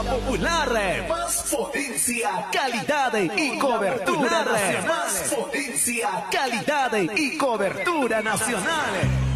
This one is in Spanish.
popular, más potencia, calidad y cobertura nacional. Más potencia, calidad y cobertura nacional.